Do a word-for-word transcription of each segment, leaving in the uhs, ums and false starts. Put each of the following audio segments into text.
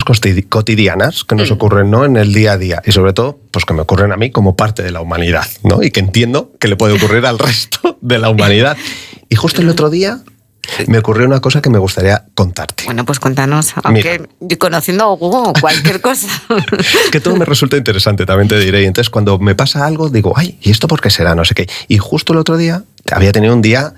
cotidianas que nos ocurren, ¿no?, en el día a día y sobre todo pues que me ocurren a mí como parte de la humanidad, ¿no?, y que entiendo que le puede ocurrir al resto de la humanidad. Y justo el otro día me ocurrió una cosa que me gustaría contarte. Bueno, pues cuéntanos, aunque Mira. conociendo a Hugo, cualquier cosa. Es que todo me resulta interesante, también te diré. Y entonces cuando me pasa algo digo, ay, ¿y esto por qué será? No sé qué. Y justo el otro día había tenido un día...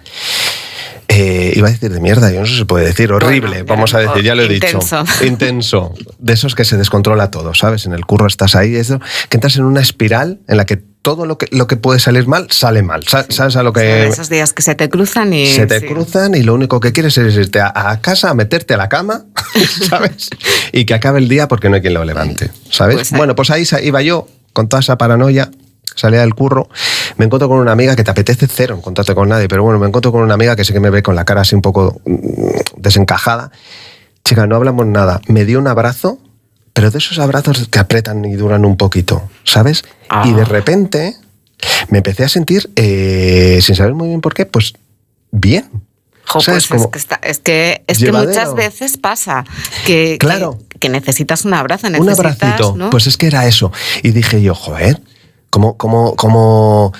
Eh, iba a decir de mierda, yo no sé si se puede decir, horrible, bueno, vamos a decir, ya lo he intenso. dicho. Intenso. De esos que se descontrola todo, ¿sabes? En el curro estás ahí, eso, que entras en una espiral en la que todo lo que, lo que puede salir mal, sale mal. ¿Sabes a lo que...? Son esos días que se te cruzan y... Se te sí. cruzan y lo único que quieres es irte a, a casa, a meterte a la cama, ¿sabes? Y que acabe el día porque no hay quien lo levante, ¿sabes? Pues bueno, pues ahí iba yo, con toda esa paranoia, salía del curro, me encuentro con una amiga que te apetece cero encontrarte con nadie, pero bueno, me encuentro con una amiga que sí que me ve con la cara así un poco desencajada. Chica, no hablamos nada. Me dio un abrazo, pero de esos abrazos que apretan y duran un poquito, ¿sabes? Ah. Y de repente me empecé a sentir, eh, sin saber muy bien por qué, pues bien. Jo, pues es que, está, es, que, es que muchas veces pasa que, claro. que, que necesitas un abrazo, necesitas, un abracito, ¿no? Pues es que era eso. Y dije yo, joder, ¿cómo, cómo, cómo,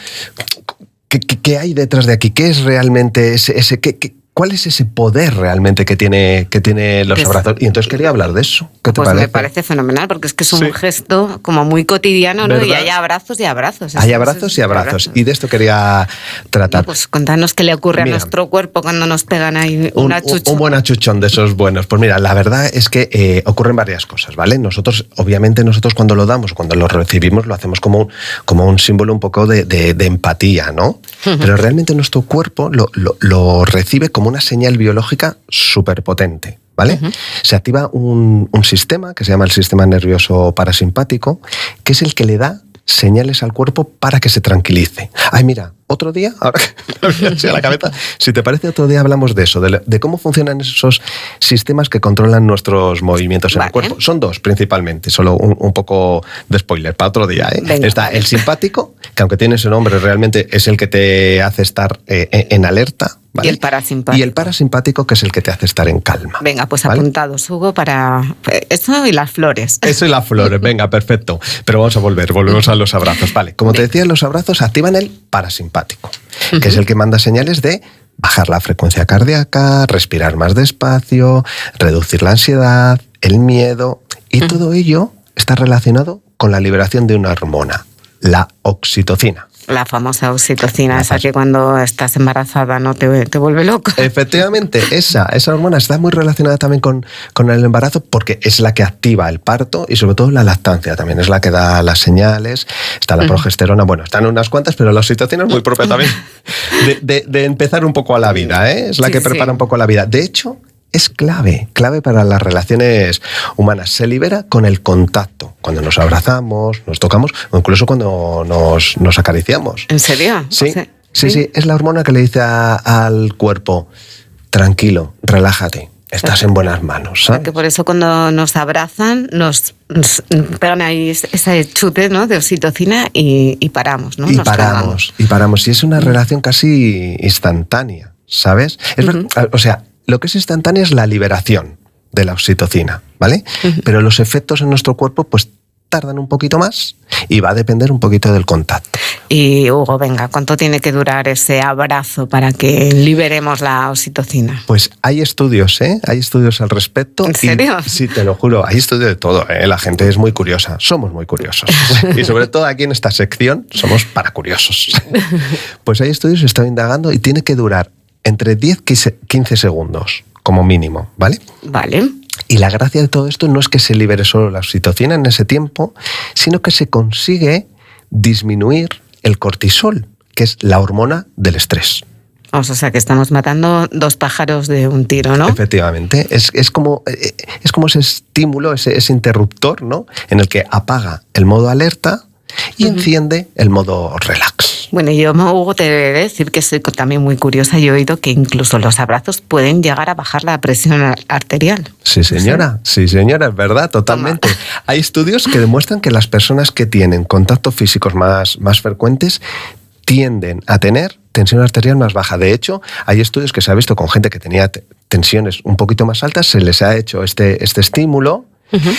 qué, qué, qué hay detrás de aquí? ¿Qué es realmente ese, ese qué, qué, ¿Cuál es ese poder realmente que tiene, que tiene los pues, abrazos? Y entonces quería hablar de eso. ¿Qué te pues parece? Me parece fenomenal, porque es que es un sí. gesto como muy cotidiano, ¿no? ¿Verdad? Y hay abrazos y abrazos. Hay abrazos y abrazos. abrazos. Y de esto quería tratar. No, pues contanos qué le ocurre mira, a nuestro cuerpo cuando nos pegan ahí un, un achuchón. Un buen achuchón de esos buenos. Pues mira, la verdad es que eh, ocurren varias cosas, ¿vale? Nosotros, obviamente, nosotros cuando lo damos o cuando lo recibimos, lo hacemos como un, como un símbolo un poco de, de, de empatía, ¿no? Pero realmente nuestro cuerpo lo, lo, lo recibe como una señal biológica súper potente, ¿vale? Uh-huh. Se activa un, un sistema que se llama el sistema nervioso parasimpático, que es el que le da señales al cuerpo para que se tranquilice. Ay, mira, otro día, ahora que me a la cabeza, si te parece, otro día hablamos de eso, de, de cómo funcionan esos sistemas que controlan nuestros movimientos vale. en el cuerpo. Son dos, principalmente, solo un, un poco de spoiler para otro día, ¿eh? Venga, Está vale. el simpático, que aunque tiene ese nombre, realmente es el que te hace estar eh, en alerta, ¿vale? Y el parasimpático. Y el parasimpático, que es el que te hace estar en calma. Venga, pues ¿vale? apuntados, Hugo, para eso y las flores. Eso y las flores, venga, perfecto. Pero vamos a volver, volvemos a los abrazos. Vale, como te decía, los abrazos activan el parasimpático, uh-huh. que es el que manda señales de bajar la frecuencia cardíaca, respirar más despacio, reducir la ansiedad, el miedo, y uh-huh. todo ello está relacionado con la liberación de una hormona, la oxitocina. La famosa oxitocina, la esa que cuando estás embarazada no te, te vuelve loco. Efectivamente, esa, esa hormona está muy relacionada también con, con el embarazo porque es la que activa el parto y sobre todo la lactancia también, es la que da las señales, está la progesterona, bueno, están unas cuantas, pero la oxitocina es muy propia también de, de, de empezar un poco a la vida, ¿eh? Es la sí, que prepara sí. un poco a la vida. De hecho, es clave, clave para las relaciones humanas. Se libera con el contacto, cuando nos abrazamos, nos tocamos o incluso cuando nos, nos acariciamos. ¿En serio? Sí, o sea, sí, sí, sí, es la hormona que le dice a, al cuerpo, tranquilo, relájate, estás en buenas manos, ¿sabes? Que por eso cuando nos abrazan nos, nos pegan ahí ese chute, ¿no?, de oxitocina y, y paramos, ¿no? Y nos paramos, calmamos. y paramos. Y es una relación casi instantánea, ¿sabes? Es uh-huh. ver, o sea, lo que es instantánea es la liberación de la oxitocina, ¿vale? Uh-huh. Pero los efectos en nuestro cuerpo, pues, tardan un poquito más y va a depender un poquito del contacto. Y, Hugo, venga, ¿cuánto tiene que durar ese abrazo para que liberemos la oxitocina? Pues hay estudios, ¿eh? Hay estudios al respecto. ¿En serio? Y, sí, te lo juro, hay estudios de todo, ¿eh? La gente es muy curiosa, somos muy curiosos. Y sobre todo aquí en esta sección somos para curiosos. Pues hay estudios que están indagando y tiene que durar entre diez a quince segundos, como mínimo, ¿vale? Vale. Y la gracia de todo esto no es que se libere solo la oxitocina en ese tiempo, sino que se consigue disminuir el cortisol, que es la hormona del estrés. O sea, que estamos matando dos pájaros de un tiro, ¿no? Efectivamente. Es, es, como, es como ese estímulo, ese, ese interruptor, ¿no?, en el que apaga el modo alerta y uh-huh. enciende el modo relax. Bueno, yo, Hugo, te he de decir que soy también muy curiosa y he oído que incluso los abrazos pueden llegar a bajar la presión arterial. Sí, señora, sí, sí señora, es verdad, totalmente. Toma. Hay estudios que demuestran que las personas que tienen contactos físicos más, más frecuentes tienden a tener tensión arterial más baja. De hecho, hay estudios que se ha visto con gente que tenía t- tensiones un poquito más altas, se les ha hecho este, este estímulo, uh-huh.